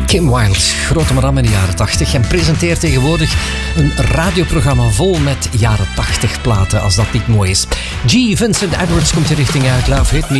Kim Wilde, grote madame in de jaren 80 en presenteert tegenwoordig een radioprogramma vol met jaren 80 platen, als dat niet mooi is. G. Vincent Edwards komt hier richting uit Love Hit Me.